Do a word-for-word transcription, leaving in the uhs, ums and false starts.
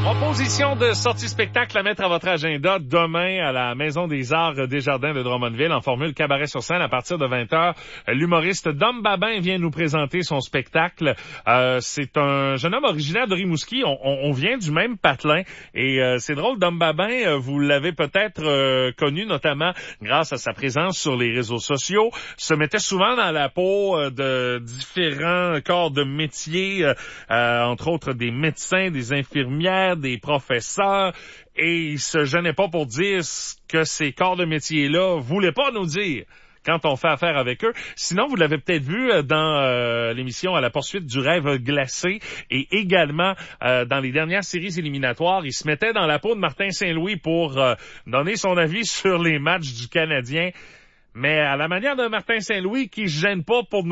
Proposition de sortie spectacle à mettre à votre agenda demain à la Maison des Arts Desjardins de Drummondville en formule cabaret sur scène à partir de vingt heures. L'humoriste Dom Babin vient nous présenter son spectacle. Euh, c'est un jeune homme originaire de Rimouski. On, on, on vient du même patelin et euh, c'est drôle. Dom Babin, vous l'avez peut-être euh, connu notamment grâce à sa présence sur les réseaux sociaux. Se mettait souvent dans la peau euh, de différents corps de métier, euh, entre autres des médecins, des infirmières, des professeurs, et il se gênait pas pour dire ce que ces corps de métier-là voulaient pas nous dire quand on fait affaire avec eux. Sinon, vous l'avez peut-être vu dans euh, l'émission À la poursuite du rêve glacé et également euh, dans les dernières séries éliminatoires, il se mettait dans la peau de Martin Saint-Louis pour euh, donner son avis sur les matchs du Canadien. Mais à la manière de Martin Saint-Louis qui se gêne pas pour nous